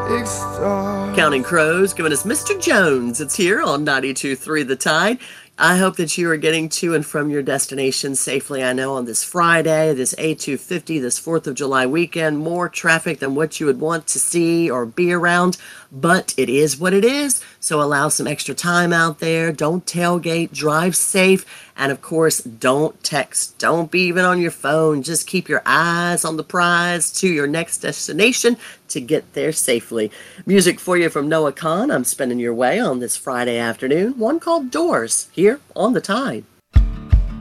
Counting Crows giving us Mr. Jones. It's here on 92.3 The Tide. I hope that you are getting to and from your destination safely. I know on this Friday, this A250, this 4th of July weekend, more traffic than what you would want to see or be around, but it is what it is. So allow some extra time out there. Don't tailgate, drive safe, and of course, don't text. Don't be even on your phone. Just keep your eyes on the prize to your next destination to get there safely. Music for you from Noah Kahan. I'm spinning your way on this Friday afternoon. One called Doors here on The Tide.